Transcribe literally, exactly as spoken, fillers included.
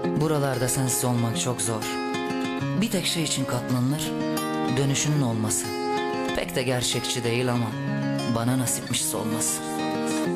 Buralarda sensiz olmak çok zor. Bir tek şey için katlanılır, dönüşünün olması. Pek de gerçekçi değil ama bana nasipmiş olması.